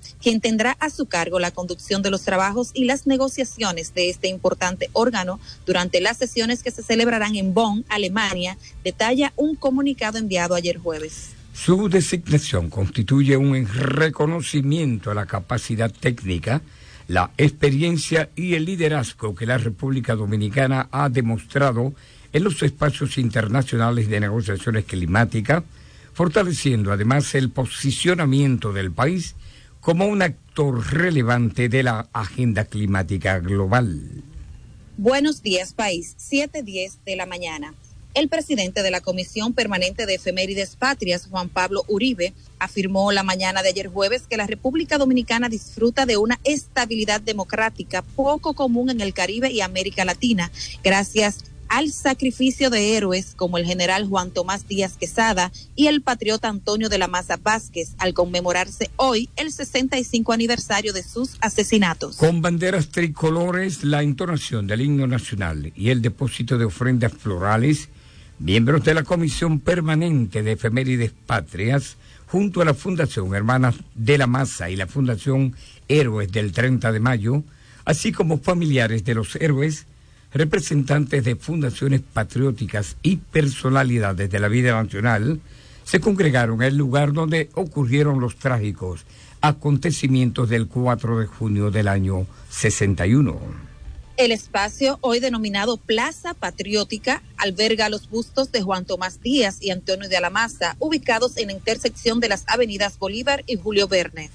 quien tendrá a su cargo la conducción de los trabajos y las negociaciones de este importante órgano durante las sesiones que se celebrarán en Bonn, Alemania, detalla un comunicado enviado ayer jueves. Su designación constituye un reconocimiento a la capacidad técnica, la experiencia y el liderazgo que la República Dominicana ha demostrado en los espacios internacionales de negociaciones climáticas, fortaleciendo además el posicionamiento del país como un actor relevante de la agenda climática global. Buenos días, país. 7:10 de la mañana. El presidente de la Comisión Permanente de Efemérides Patrias, Juan Pablo Uribe, afirmó la mañana de ayer jueves que la República Dominicana disfruta de una estabilidad democrática poco común en el Caribe y América Latina, gracias al sacrificio de héroes como el general Juan Tomás Díaz Quesada y el patriota Antonio de la Maza Vázquez, al conmemorarse hoy el 65 aniversario de sus asesinatos. Con banderas tricolores, la entonación del himno nacional y el depósito de ofrendas florales, miembros de la Comisión Permanente de Efemérides Patrias, junto a la Fundación Hermanas de la Maza y la Fundación Héroes del 30 de mayo, así como familiares de los héroes, representantes de fundaciones patrióticas y personalidades de la vida nacional, se congregaron en el lugar donde ocurrieron los trágicos acontecimientos del 4 de junio del año 61. El espacio, hoy denominado Plaza Patriótica, alberga los bustos de Juan Tomás Díaz y Antonio de la Maza, ubicados en la intersección de las avenidas Bolívar y Julio Verne.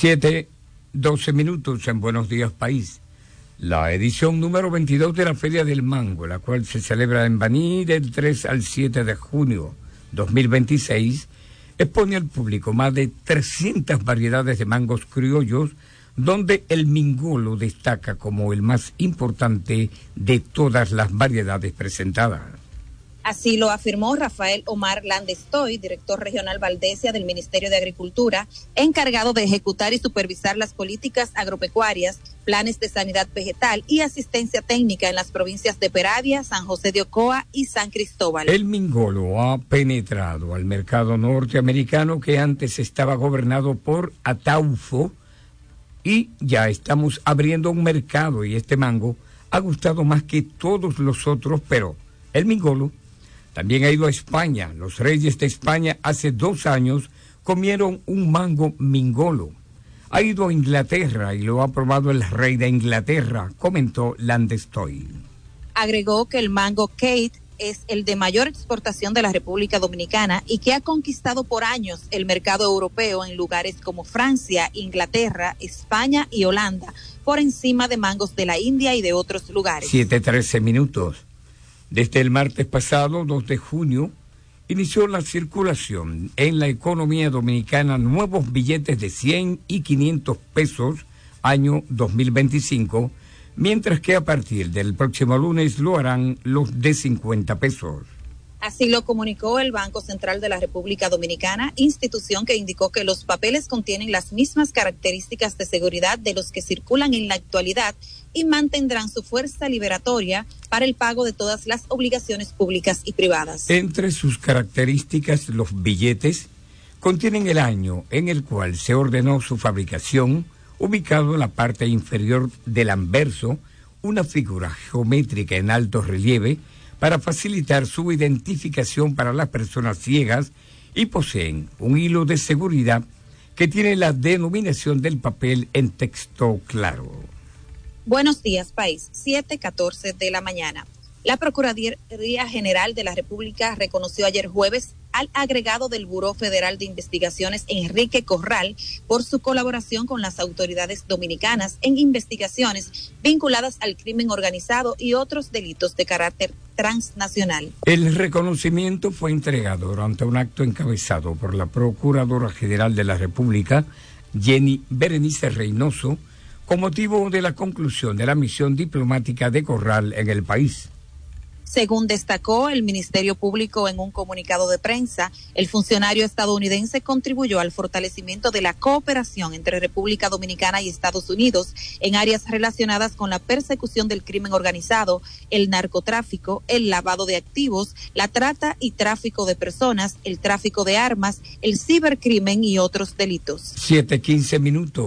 7:12 minutos en Buenos Días, País. La edición número 22 de la Feria del Mango, la cual se celebra en Baní del 3 al 7 de junio 2026, expone al público más de 300 variedades de mangos criollos, donde el mingolo destaca como el más importante de todas las variedades presentadas. Así lo afirmó Rafael Omar Landestoy, director regional Valdesia del Ministerio de Agricultura, encargado de ejecutar y supervisar las políticas agropecuarias, planes de sanidad vegetal y asistencia técnica en las provincias de Peravia, San José de Ocoa y San Cristóbal. El mingolo ha penetrado al mercado norteamericano que antes estaba gobernado por Ataulfo, y ya estamos abriendo un mercado y este mango ha gustado más que todos los otros, pero el mingolo también ha ido a España. Los reyes de España hace 2 años comieron un mango mingolo. Ha ido a Inglaterra y lo ha probado el rey de Inglaterra, comentó Landestoy. Agregó que el mango Kate es el de mayor exportación de la República Dominicana y que ha conquistado por años el mercado europeo en lugares como Francia, Inglaterra, España y Holanda, por encima de mangos de la India y de otros lugares. 7:13 minutos. Desde el martes pasado, 2 de junio, inició la circulación en la economía dominicana nuevos billetes de 100 y 500 pesos año 2025, mientras que a partir del próximo lunes lo harán los de 50 pesos. Así lo comunicó el Banco Central de la República Dominicana, institución que indicó que los papeles contienen las mismas características de seguridad de los que circulan en la actualidad y mantendrán su fuerza liberatoria para el pago de todas las obligaciones públicas y privadas. Entre sus características, los billetes contienen el año en el cual se ordenó su fabricación, ubicado en la parte inferior del anverso, una figura geométrica en alto relieve para facilitar su identificación para las personas ciegas, y poseen un hilo de seguridad que tiene la denominación del papel en texto claro. Buenos días, país. 7:14 de la mañana. La Procuraduría General de la República reconoció ayer jueves al agregado del Buró Federal de Investigaciones, Enrique Corral, por su colaboración con las autoridades dominicanas en investigaciones vinculadas al crimen organizado y otros delitos de carácter transnacional. El reconocimiento fue entregado durante un acto encabezado por la Procuradora General de la República, Jenny Berenice Reynoso, con motivo de la conclusión de la misión diplomática de Corral en el país. Según destacó el Ministerio Público en un comunicado de prensa, el funcionario estadounidense contribuyó al fortalecimiento de la cooperación entre República Dominicana y Estados Unidos en áreas relacionadas con la persecución del crimen organizado, el narcotráfico, el lavado de activos, la trata y tráfico de personas, el tráfico de armas, el cibercrimen y otros delitos. 7:15 minutos.